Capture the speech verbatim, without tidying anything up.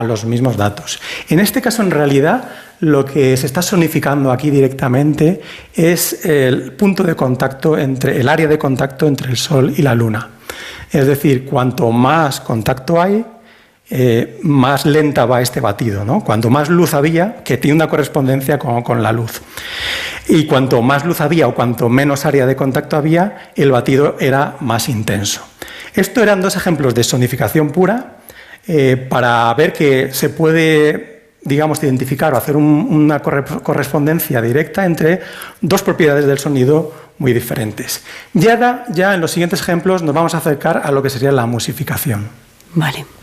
los mismos datos. En este caso, en realidad, lo que se está sonificando aquí directamente es el punto de contacto entre el área de contacto entre el Sol y la Luna. Es decir, cuanto más contacto hay, eh, más lenta va este batido, ¿no? Cuanto más luz había, que tiene una correspondencia con, con la luz. Y cuanto más luz había o cuanto menos área de contacto había, el batido era más intenso. Estos eran dos ejemplos de sonificación pura, Eh, para ver que se puede, digamos, identificar o hacer un, una corre correspondencia directa entre dos propiedades del sonido muy diferentes. Y ahora, ya en los siguientes ejemplos, nos vamos a acercar a lo que sería la musificación. Vale.